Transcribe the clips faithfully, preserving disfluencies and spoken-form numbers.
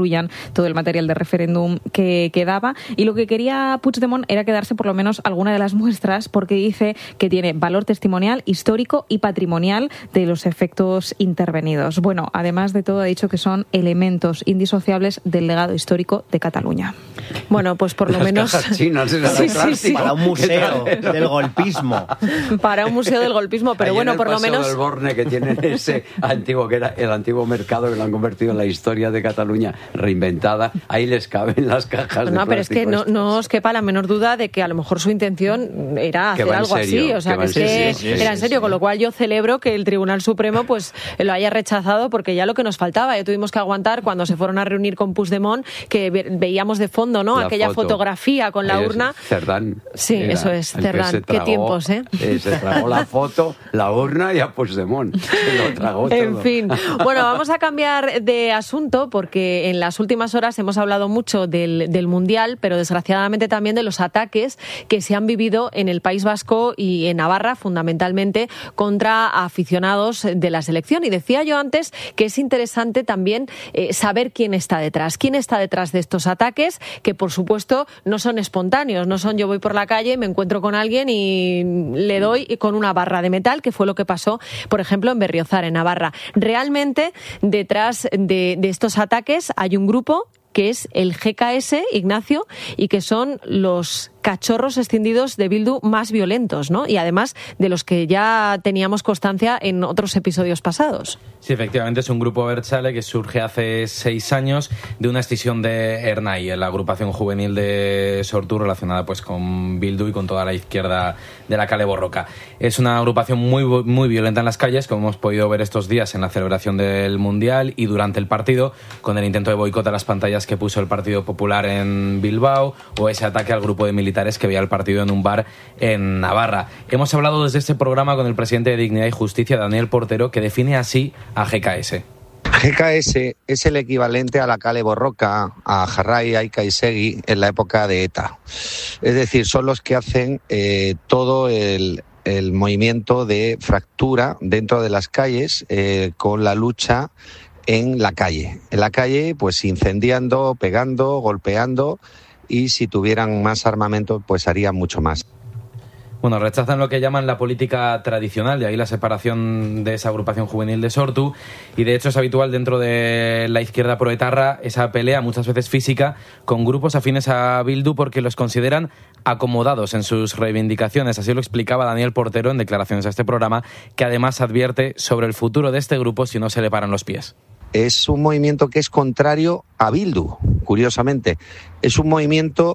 destruyan todo el material de referéndum que quedaba. Y lo que quería Puigdemont era quedarse por lo menos alguna de las muestras, porque dice que tiene valor testimonial, histórico y patrimonial de los efectos intervenidos. Bueno, además de todo, ha dicho que son elementos indisociables del legado histórico de Cataluña. Bueno, pues por lo Las menos... cajas chinas, sí, sí, sí. Para un museo del golpismo. Para un museo del golpismo, pero Ahí bueno, en el por lo Paseo menos... del Borne, que tienen ese antiguo, que era el antiguo mercado, que lo han convertido en la historia de Cataluña reinventada, ahí les caben las cajas de No, pero es que no, no os quepa la menor duda de que a lo mejor su intención era Que hacer va en algo serio, así, o sea, que va que, en es que serio. Sí, era sí, en serio, sí. con lo cual yo celebro que el Tribunal Supremo pues lo haya rechazado, porque ya lo que nos faltaba, ya tuvimos que aguantar cuando se fueron a reunir con Puigdemont, que ve, veíamos de fondo, ¿no? La Aquella foto. fotografía con la Ahí es urna. Cerdán. Sí, Era eso es, el que Cerdán. se Qué tragó, tiempos, ¿eh? eh, Se tragó la foto, la urna y a Puigdemont. Se lo tragó todo. En fin. Bueno, vamos a cambiar de asunto, porque en las últimas horas hemos hablado mucho del, del Mundial, pero desgraciadamente también de los ataques que se han vivido en el País Vasco y en Navarra, fundamentalmente, contra aficionados de la selección. Y decía yo antes que es interesante también eh, saber quién está detrás. Quién está detrás de estos ataques, que por supuesto no son espontáneos, no son yo voy por la calle, me encuentro con alguien y le doy con una barra de metal, que fue lo que pasó, por ejemplo, en Berriozar, en Navarra. Realmente, detrás de, de estos ataques hay un grupo que es el G K S, Ignacio, y que son los cachorros escindidos de Bildu más violentos, ¿no? Y además de los que ya teníamos constancia en otros episodios pasados. Sí, efectivamente, es un grupo abertzale que surge hace seis años de una escisión de Ernai, la agrupación juvenil de Sortu, relacionada pues con Bildu y con toda la izquierda de la Kale Borroka. Es una agrupación muy, muy violenta en las calles, como hemos podido ver estos días en la celebración del Mundial y durante el partido, con el intento de boicot a las pantallas que puso el Partido Popular en Bilbao, o ese ataque al grupo de militares que veía el partido en un bar en Navarra. Hemos hablado desde este programa con el presidente de Dignidad y Justicia, Daniel Portero, que define así a G K S. G K S es el equivalente a la Kale Borroka, a Jarrai, a Ikaisegi en la época de ETA. Es decir, son los que hacen eh, todo el, el movimiento de fractura dentro de las calles eh, con la lucha en la calle. En la calle, pues incendiando, pegando, golpeando, y si tuvieran más armamento, pues harían mucho más. Bueno, rechazan lo que llaman la política tradicional, de ahí la separación de esa agrupación juvenil de Sortu, y de hecho es habitual dentro de la izquierda proetarra esa pelea, muchas veces física, con grupos afines a Bildu porque los consideran acomodados en sus reivindicaciones. Así lo explicaba Daniel Portero en declaraciones a este programa, que además advierte sobre el futuro de este grupo si no se le paran los pies. Es un movimiento que es contrario a Bildu, curiosamente. Es un movimiento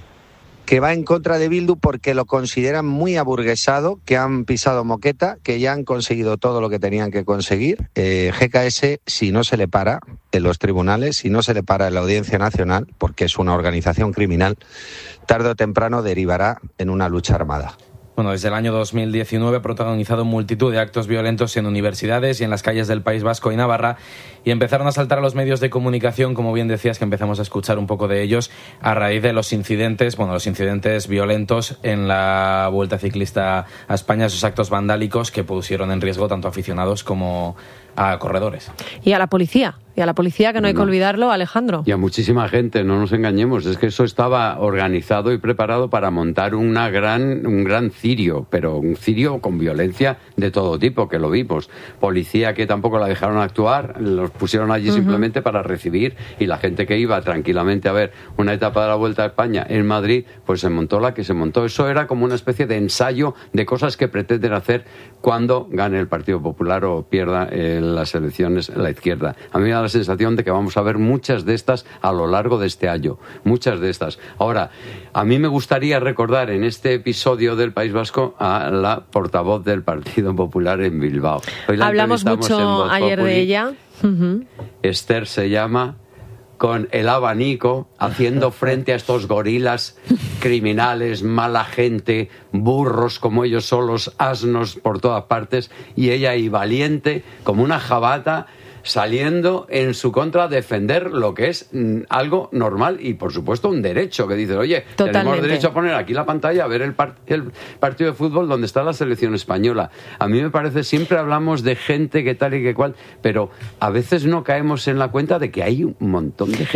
que va en contra de Bildu porque lo consideran muy aburguesado, que han pisado moqueta, que ya han conseguido todo lo que tenían que conseguir. Eh, G K S, si no se le para en los tribunales, si no se le para en la Audiencia Nacional, porque es una organización criminal, tarde o temprano derivará en una lucha armada. Bueno, desde el año dos mil diecinueve ha protagonizado multitud de actos violentos en universidades y en las calles del País Vasco y Navarra, y empezaron a saltar a los medios de comunicación, como bien decías, que empezamos a escuchar un poco de ellos a raíz de los incidentes, bueno, los incidentes violentos en la Vuelta Ciclista a España, esos actos vandálicos que pusieron en riesgo tanto a aficionados como a corredores. Y a la policía, y a la policía, que no hay que No. olvidarlo, Alejandro. Y a muchísima gente, no nos engañemos, es que eso estaba organizado y preparado para montar una gran, un gran cirio, pero un cirio con violencia de todo tipo, que lo vimos. Policía que tampoco la dejaron actuar, los pusieron allí uh-huh. simplemente para recibir, y la gente que iba tranquilamente a ver una etapa de la Vuelta a España en Madrid, pues se montó la que se montó. Eso era como una especie de ensayo de cosas que pretenden hacer cuando gane el Partido Popular o pierda eh, las elecciones la izquierda. A mí me da la sensación de que vamos a ver muchas de estas a lo largo de este año, muchas de estas. Ahora, a mí me gustaría recordar en este episodio del País Vasco a la portavoz del Partido Popular en Bilbao. Hoy la Hablamos mucho ayer de ella. Uh-huh. Esther se llama, con el abanico, haciendo frente a estos gorilas criminales, mala gente, burros como ellos solos, asnos por todas partes, y ella ahí valiente, como una jabata, saliendo en su contra a defender lo que es mm, algo normal y, por supuesto, un derecho, que dice, oye, Totalmente. Tenemos derecho a poner aquí la pantalla, a ver el, par- el partido de fútbol donde está la selección española. A mí me parece, siempre hablamos de gente que tal y que cual, pero a veces no caemos en la cuenta de que hay un montón de gente